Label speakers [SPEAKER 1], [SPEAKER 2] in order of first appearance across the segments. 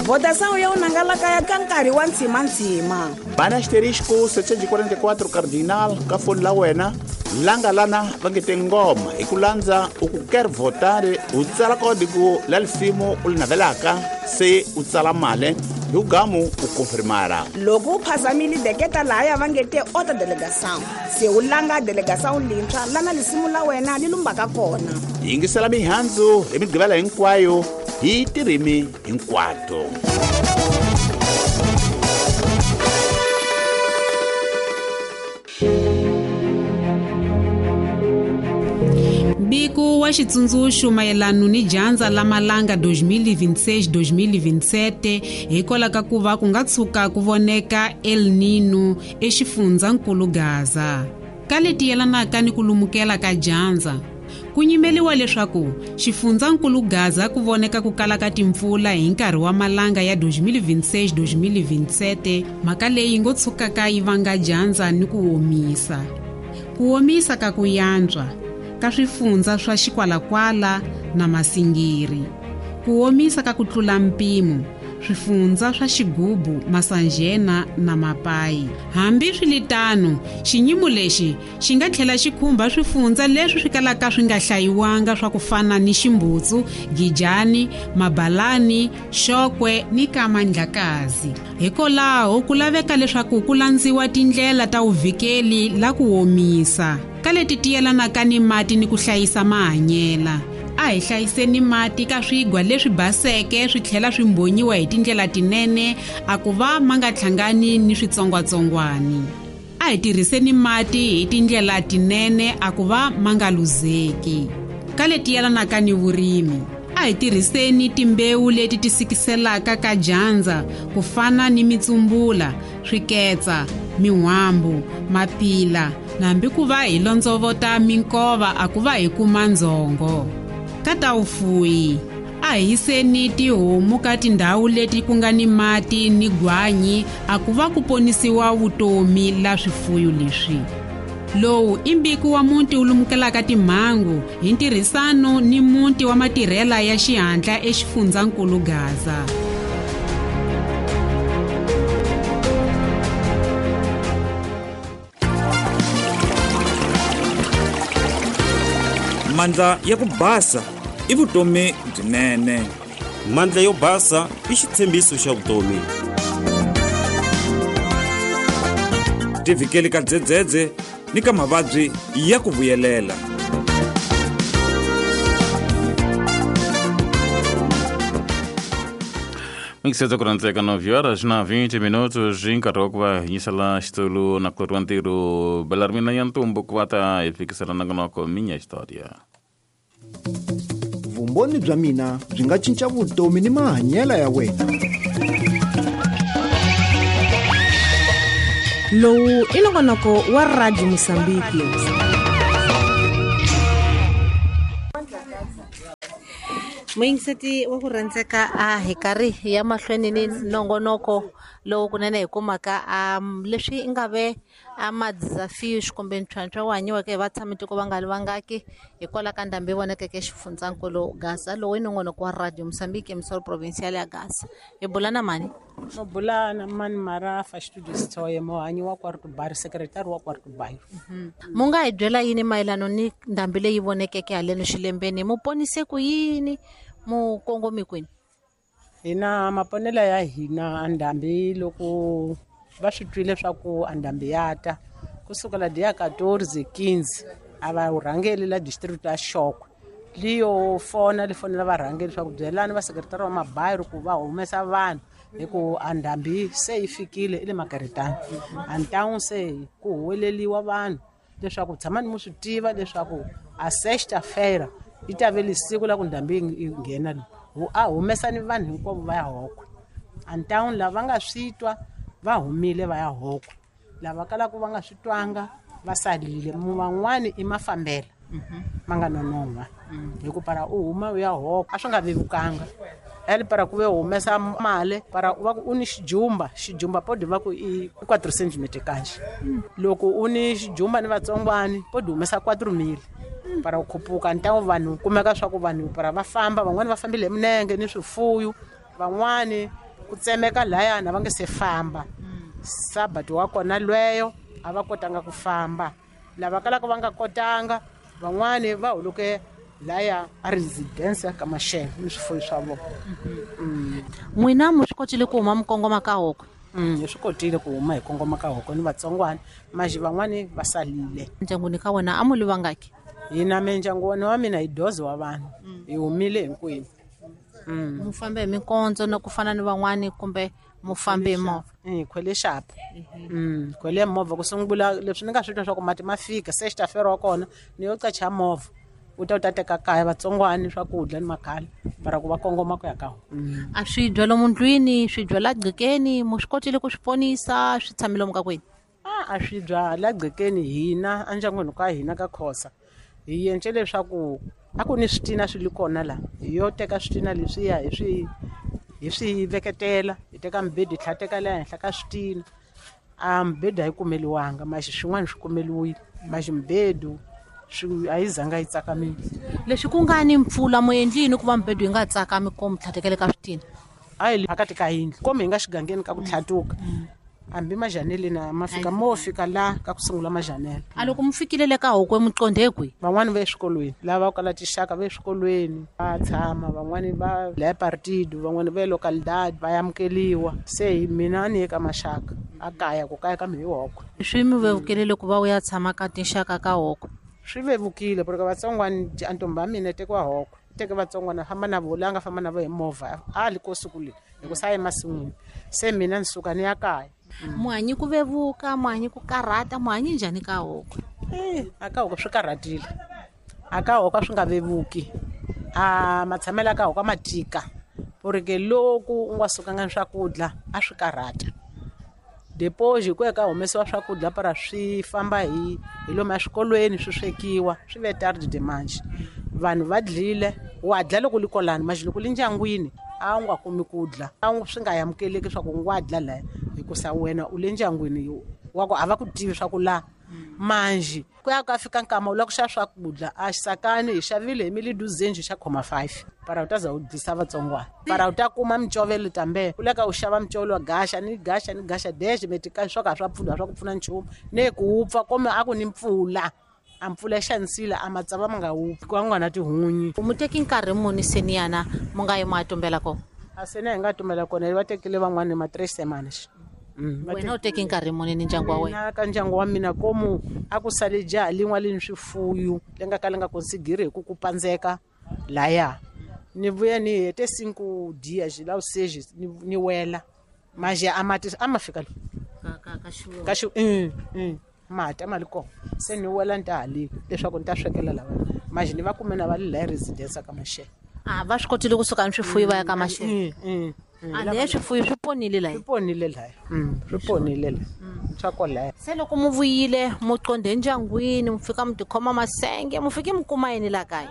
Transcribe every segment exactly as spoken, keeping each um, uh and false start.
[SPEAKER 1] votação ya unangalaka ya kankari wa ntsima ntsima
[SPEAKER 2] bana asterisco setecentos e quarenta e quatro cardinal ka foni la wena langa lana va nge te ngoma hi ku landza u ku quer votar u tsala código la lifimo u li navelaka se u tsala male hi ugamu u confirmara
[SPEAKER 1] loko u phasamile deketa laya va nge te ota delegação se u langa delegação lintshwa lana lisimu la wena li lumbaka kona
[SPEAKER 2] yingisela mihandzu hi migqivela hinkwayo hi tirimi hinkwato.
[SPEAKER 3] Biku wa xitsundzuxo mayelano ni dyandza la malanga dois mil e vinte e seis dois mil e vinte e sete hikwalaho ka ku va ku nga tshuka ku voneka El Nino exifundzhankulu Gaza. Ka leti yelanaka ni ku lumukela ka dyandza ku nyimeliwa leswaku xifundzhankulu Gaza ku voneka ku kala ka timpfula hi nkarhi wa malanga ya dois mil e vinte e seis dois mil e vinte e sete mhaka leyi ngo tshukaka yi vanga dyandza ni ku omisa. Ku omisa ka ku yantswa ka swifundza swa xikwalakwala na masingiri, ku omisa ka ku tlula mpimo, swifundza swa xigubu, masanjena na mapayi. Hambi swilitano, xinyimo lexi xi nga tlhela xi khumba swifundza leswi swi kalaka swi nga hlayiwanga swa ku fana ni Ximbutsu, Gijani, Mabalani, Xokwe ni Kamandlakazi. Hikwalaho ku laveka leswaku ku landziwa tindlela ta uvikeli la ku omisa ka leti tiyelanaka ni mati ni ku hlayisa mahanyela. A hi hlayiseni mati ka swigwa leswi baseke swi tlhela swi mbonyiwa hi tindlela tinene a ku va ma nga hlangani ni switsongwatsongwani. A hi tirhiseni mati hi tindlela tinene a ku va ma nga luzeki. Ka leti yelanaka ni vurimi, a hi tirhiseni timbewu leti ti sikiselaka ka dyandza ku fana ni mitsumbula, swiketsa, mihwambu, mapila, na hambi ku va hi londzovota minkova a ku va hi kuma ndzongo. Ka ta ufuyi, a hi yiseni tihomu ka tindhawu leti ku nga ni mati ni gwanyi a ku va ku ponisiwa vutomi la swifuyo leswi. Lowu i mbiko wa muti wu lumukelaka timhangu hi ntirhisano ni muti wa matirhela ya xihatla exifundzhankulu Gaza.
[SPEAKER 4] Mandla ya ku basa i vutomi byinene.
[SPEAKER 5] Mandla yo basa i xitshembiso xa vutomi.
[SPEAKER 4] Tivikeli ka dzedzedze ni ka mavabyi ya ku vuyelela.
[SPEAKER 6] Mixeto kurandzeka nove horas na vinte minutos nkarhi wa ku va hinyisela xitulu na ku ri wa ntirho Belarmina ya ntumbu ku va ta hi fikisela nangonoko minya historia.
[SPEAKER 7] Vumbhoni bya mina byi nga cinca vutomi ni mahanyela ya wena.
[SPEAKER 8] Lowu i nongonoko wa Radio Mosambiki.
[SPEAKER 9] Moyingiseti wa ku rhandzeka a hi karhi ya mahlweni ni nongonoko lowu kunene hi kumaka um leswi i nga ve a madzafiyo xikombe ntlhantlha wa hanyiweke hi vatshami tiko va nga livangaki hikwalaho ka ndhambi yi vonekeke xifundzhankulu Gaza lowu i nongonoko wa Radio Mosambiki emisolo provincial ya Gaza. Hi bula na mani?
[SPEAKER 10] No bula na mani Marafa Studio Stoye mohanyi wa Kwartu Bar, secretary wa Kwartu Bar.
[SPEAKER 9] Mu nga hi byela yini mayelano ni ndhambi leyi vonekeke haleno xilembeni, mu ponise ku yini, mu kongomi kwini?
[SPEAKER 10] Hina maponela ya hina ndhambi loko va swi twile swa ku ndhambi ya ta kusukela dia catorze quinze ava urhangeli la district ya Xokwe liyo fona lifonela varhangeli swa ku byelani va sekretari wa mabayiro ku va humesa vanhu hi ku ndhambi se yi fikile ile makaretani. Antawu se ku huweleliwa vanhu leswaku tshamani mu swi tiva leswaku a sexta feira yi ta ve lisiku la ku ndhambi yi nghena a humesani vanhu hinkwavo va ya Hokwe. Antawu lava nga switwa va humile va ya Hokwe, lava kalaka va nga switwanga va salile. Mu van'wani i mafambela ma nga nonon'wa hi ku para u huma u ya Hokwe a swi nga vevukanga. Eli para ku ve humesa mali para va ku u ni xijumba xijumba podi va ku i quatro centimeters kanji. Loko u ni xijumba ni vatsongwani podi humesa quatro mil para u khupuka. Ntawu vanhu kumeka swa ku vanhu para va famba, van'wani va fambile hi minenge ni swifuyo, van'wani ku tsemeka layana va nge se famba sabati wa kona lweyo a va kotanga ku famba lava kalaka va nga kotanga van'wani va huluke laya a residence ka Mashele ni swifuwo swa vona.
[SPEAKER 9] N'wina mi swi kotile ku huma mi kongoma ka hoko?
[SPEAKER 10] Mm, hi swi kotile ku huma hi kongoma ka hoko ni vatsongwana maji van'wani va salile.
[SPEAKER 9] Ndyangwini ka wena a mu li vangaki?
[SPEAKER 10] Hina mindyangwini wa mina hi doze wa vanhu hi humile hinkwenu.
[SPEAKER 9] Mu fambe hi mikondzo na ku fana ni van'wani kumbe mu fambe hi movha?
[SPEAKER 10] Eh, khwele shapo. Mm, khwele movha ku sungula leswi ni nga swi twa swa ku mati ma fika se xitafero wa kona ni yo qacha movha u ta u ta teka kaya vatsongwana swakudya ni makhala para ku va kongoma ku ya ka hona.
[SPEAKER 9] A swi byala mundlwini swi byala gqekeni mu swi kotile ku swi ponisa swi tshamile muka kwini?
[SPEAKER 10] Ah, a swi byala gqekeni hina andyangwini ka hina ka Khosa hi yence leswaku a ku ni switina swi li kona la hi yo teka switina leswiya hi swi hi swi veketela hi teka mbedi hi tlhateka la henhla ka switina a mbedi a yi kumeliwanga maxi swin'wana swi kumeliwile maxi mbedu swi a yi zanga yi tsakamile.
[SPEAKER 9] Leswi ku nga ni mpfula mu endlini ku va mbedu yi nga tsakami ko mi tlhatekele ka switina?
[SPEAKER 10] A hi phakati ka yindlu kombe hi nga xigangeni ka ku tlhatuka hambi majanele na ma fika mo fika la ka ku sungula majanele.
[SPEAKER 9] A loko mi fikile le ka hoko mi qonde kwi?
[SPEAKER 10] Van'wani va eswikolweni lava kala tixaka va eswikolweni va tshama van'wani va le partido van'wani va localidade va amukeliwa se hi mina ni eka maxaka a kaya ku kaya ka mi hi hoko.
[SPEAKER 9] Swi mi vevukelele ku va u ya tshama ka tinxaka ka hoko?
[SPEAKER 10] Swi vevukile porque vatsongwana antombi ya mina tekiwa hoko teke vatsongwana famba na vo langa famba na vo hi movha a li ko siku leyi hi ku sa emasin'wini se mina ni suka ni ya kaya.
[SPEAKER 9] Muhanyi ku vevuka muhanyi ku karhata muhanyi njhani ka hoko?
[SPEAKER 10] Eh, aka hoko swi karhatile aka hoko swi nga vevuki a matshamelo ka hoko ma tika porque loko u nga sukanga swakudya a swi karhata deposit ku eka humesiwa swakudya para swi famba hi hi lomu eswikolweni swi swekiwa swi ve tarde de manche vanhu va dlile wa dla loko li kolani maji loko li ndyangwini a wu nga kumi ku dla a swi nga amukeleki swa ku u nga dla laya hikusa wena u le ndyangwini wa ku a va ku tivi swa ku la manji ku ya ka fika nkama u lava ku xava swakudya a xisakani hi xavile hi miliduzenji xa khoma five para u ta za u dyisa vatsongwana para u ta kuma micovelo tambe u leka u xava micovelo wa gaxa ni gaxa ni gaxa deshe metikani swa ka swa pfuna swa ku pfuna nchumu ne ku upfa kome a ku ni mpfula a mpfula xanisile a matsava ma nga upfi ku nga na tihunyi.
[SPEAKER 9] U mu teki nkarhi muni seniyana mu nga yi ma tumbela ko?
[SPEAKER 10] A sena hi nga tumbela kona va tekile van'wana ma three semanas.
[SPEAKER 9] Wena u teki nkarhi muni ni ndyangu wa wena?
[SPEAKER 10] Ka ndyangu wa mina komu a ku sale jaha lin'wa leni swifuyu le nga ka li nga konsigiri hi ku ku pandzeka laya ni vuya ni hete cinco dias la useji ni, ni wela maji a mati a ma fika ka xi mm mati a mali kona se ni wela ni ta halika leswaku ni ta swekela lava maji ni va kume na va le la residence ka Mashele.
[SPEAKER 9] Ah, va swi kotile kusuka ni swifuyo va ya ka Mashele? A leya swifuyo swi ponile laya?
[SPEAKER 10] Swi ponile laya swi ponile laya swa kolaya.
[SPEAKER 9] Se loko mu vuyile mu qonde endyangwini mu fika mu tikhoma masenge mu fike mu kuma yini la kaya?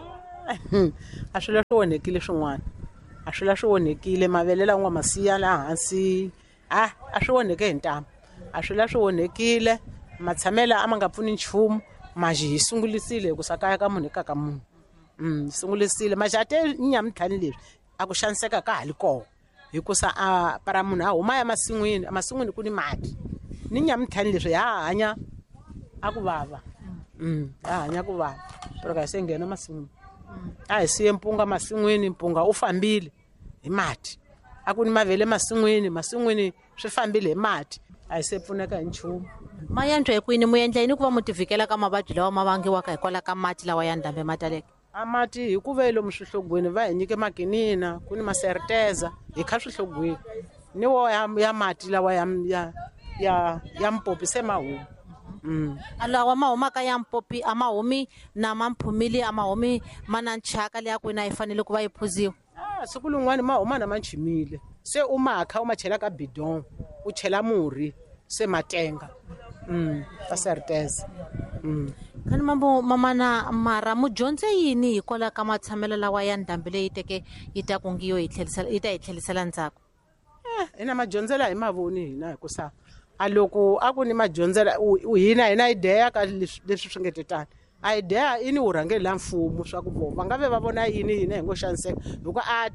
[SPEAKER 10] A swi la swi onhekile swin'wana a swi la swi onhekile mavele la n'wa masiya la hansi a a swi onheke hi ntambu a swi la swi onhekile matshamela a ma nga pfuni nchumu maji hi sungulisile hi ku sakaya ka munhu eka ka munhu mm sungulisile maji a te nyamithani leswi a ku xaniseka ka hali koho hikusa a para munhu a huma ya masin'wini masin'wini ku ni mati ni nyamithani leswi ha hanya a ku vava mm ha hanya ku vava pero ka se nghena masin'wini a hi siye mpunga masin'wini mpunga u fambile hi mati a ku ni mavele masin'wini masin'wini swi fambile hi mati a hi se pfuneka hi nchumu.
[SPEAKER 9] Ma yantswa hi kwini mu endla yini ku va mu tivikela ka mavabyi lawa ma vangiwaka hikwalaho ka mati lawa ya ndhambi mataleke?
[SPEAKER 10] A mati hi ku ve lomu swihlogweni va hi nyike makinina ku ni maseriteza hi kha swihlogweni ni wo ya, ya mati lawa ya ya ya, ya mpopi se ma huma. Mm.
[SPEAKER 9] Alawa ma humaka ya mpopi a ma humi na mamphumili a ma humi mana nchaka leya kwina yi fanele ku va yi phuziwa?
[SPEAKER 10] Ah, siku lin'wana ma huma na manchimile se u ma kha u ma chela ka bidon u chela murhi se matenga mm ta seriteza. Mm.
[SPEAKER 9] Kani mambo mamana mara mu dyondze yini hikwalaho ka matshamelo lawa ya ndhambi leyi teke yi ta ku ngiyo yi tlherisela yi ta yi tlherisela ndzhaku?
[SPEAKER 10] Eh, hina madyondzela hi mavoni hina hi ku sa a loko a ku ni madyondzela hina hina ideya ka leswi swi nga tetani a ideya ini u rhangeli la mfumo swa ku vo va nga ve va vona yini hina hi ngo xaniseka loko a te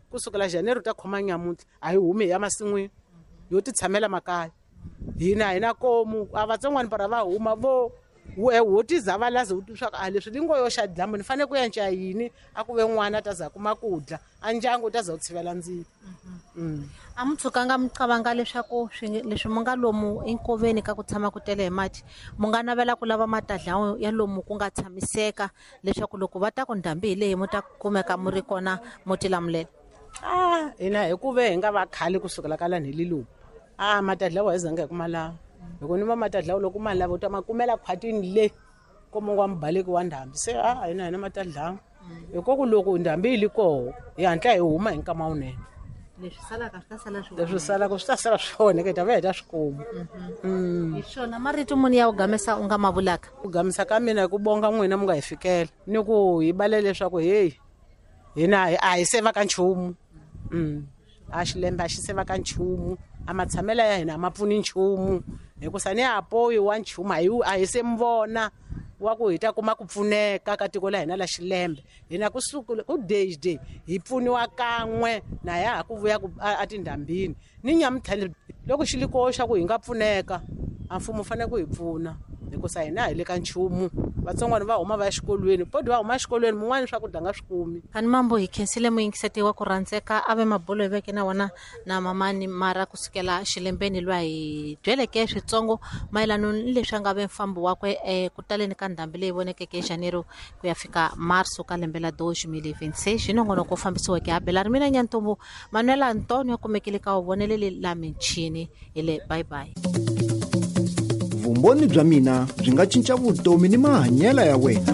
[SPEAKER 10] kusukela Janeiro ta khoma nyamuti a hi humi ya masin'wini yo ti tshamela makaya hina hina komu a vatson'wani para va huma vo wo ti zavalaza u tiswa a leswi lingo yo xa dlambu ni fane ku ya nca yini a ku ve n'wana ta za kuma kudla a ndyangu ta za u tshivela ndzilo
[SPEAKER 9] a mi tshukanga mi qavanga leswaku leswi mu nga lomu enkoveni ka ku tshama ku tele hi mati mu nga navela ku lava matadlawo ya lomu ku nga tshamiseka leswaku loko va ta ku ndhambi hi leyi mu ta kumeka mu ri kona mo ti lamulela
[SPEAKER 10] a hina hi ku ve hi nga va khale kusukela ka lani hi liluku a matadlawo hi zanga hi ku malava loko ni va matadlawo loko ma lava u ta ma kumela khwatini le komo wa mbaleki wa ndhambi se a hina hina matadlawo hikoku loko ndhambi yi li koho hi hatla hi huma hi nkama wunene
[SPEAKER 9] leswi salaka swi ta sala swi
[SPEAKER 10] leswi salaka swi ta sala swona ke ta va hi ta swi kuma
[SPEAKER 9] hi swona marito muni ya u gamesa u nga ma vulaka
[SPEAKER 10] ku gamisa ka mina hi ku bonga n'wina mu nga hi fikela ni ku hi bale leswaku heyi hina a hi seva ka nchumu a xilembe a xi seva ka nchumu a matshamela ya hina a ma pfuni nchumu hikusa ni apoyi wa nchumu a hi se mi vona wa ku hi ta kuma ku pfuneka ka tiko la hina la xilembe hina kusukule ku day day hi pfuniwa kan'we na ya ha ku vuya a tindhambini ni nyamutlhele loko xi likoho xa ku hi nga pfuneka a mfumo fanele ku hi pfuna hikusa hina hi le ka nchumu vatsongwana va huma va ya xikolweni podi va huma xikolweni mun'wana swakudya nga swi kumi
[SPEAKER 9] kani mambo hi khensile muyingiseti wa ku rhandzeka a ve mabolo hi veke na wona na mamani mara kusukela xilembeni lwa hi byeleke switsongo mayelano ni leswi a nga ve mfambo wakwe um ku taleni ka ndhambi leyi vonekeke hi Janeiro ku ya fika marso ka lembe la dois mil e vinte e seis hi nongonoko fambisiweke ha bela ri mina nyantombo Manuel Antonio kumekile ka u voneleli la michini hi le bye bye
[SPEAKER 7] vumbhoni bya mina byi nga cinca vutomi ni mahanyelo ya wena.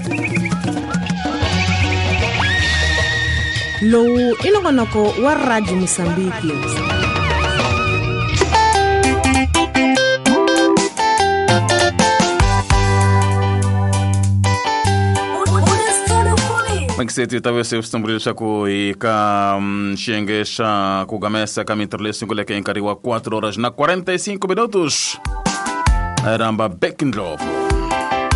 [SPEAKER 8] Lowu i nongonoko wa Radio Mosambiki.
[SPEAKER 6] Makiseti tawese ustambulisha ku ika xiyenge xa ku gamesa ka mintirho leyi sunguleke nkarhi wa quatro horas na quarenta e cinco minutos. Ramba Beckendorf.